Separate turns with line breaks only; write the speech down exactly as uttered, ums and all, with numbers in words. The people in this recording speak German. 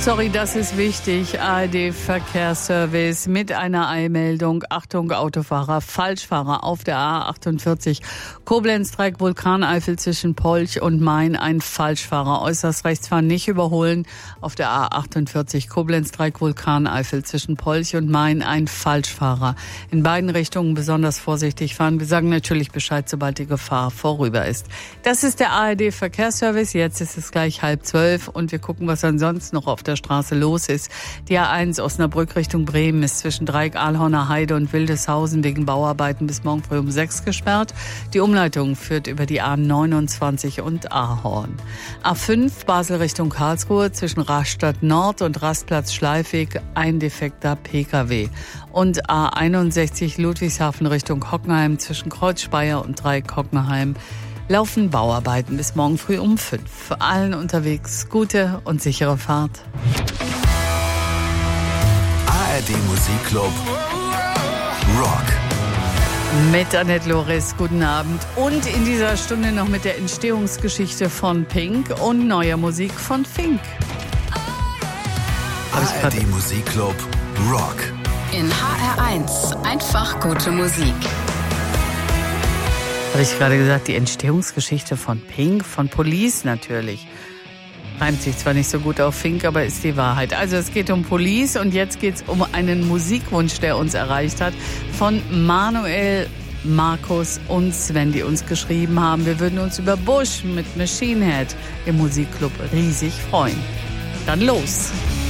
Sorry, das ist wichtig. A R D-Verkehrsservice mit einer Eilmeldung. Achtung, Autofahrer, Falschfahrer auf der A achtundvierzig. Koblenz-Dreieck, Vulkaneifel zwischen Polch und Main. Ein Falschfahrer. Äußerst rechts fahren, nicht überholen. Auf der A achtundvierzig. Koblenz-Dreieck, Vulkaneifel zwischen Polch und Main. Ein Falschfahrer. In beiden Richtungen besonders vorsichtig fahren. Wir sagen natürlich Bescheid, sobald die Gefahr vorüber ist. Das ist der A R D-Verkehrsservice. Jetzt ist es gleich halb zwölf und wir gucken, was ansonsten noch auf der Straße los ist. Die A eins Osnabrück Richtung Bremen ist zwischen Dreieck, Ahlhorner Heide und Wildeshausen wegen Bauarbeiten bis morgen früh um sechs gesperrt. Die Umleitung führt über die A neunundzwanzig und Ahorn. A fünf Basel Richtung Karlsruhe zwischen Rastatt Nord und Rastplatz Schleifweg ein defekter P K W. Und A einundsechzig Ludwigshafen Richtung Hockenheim zwischen Kreuzspeier und Dreieck Hockenheim laufen Bauarbeiten bis morgen früh um fünf. Für allen unterwegs gute und sichere Fahrt.
A R D Musikclub Rock.
Mit Annette Loris, guten Abend. Und in dieser Stunde noch mit der Entstehungsgeschichte von Pink und neuer Musik von Fink.
A R D Musikclub Rock.
In H R eins einfach gute Musik.
Habe ich gerade gesagt, die Entstehungsgeschichte von Pink, von Police natürlich. Reimt sich zwar nicht so gut auf Fink, aber ist die Wahrheit. Also es geht um Police und jetzt geht es um einen Musikwunsch, der uns erreicht hat, von Manuel, Markus und Sven, die uns geschrieben haben. Wir würden uns über Bush mit Machine Head im Musikclub riesig freuen. Dann los!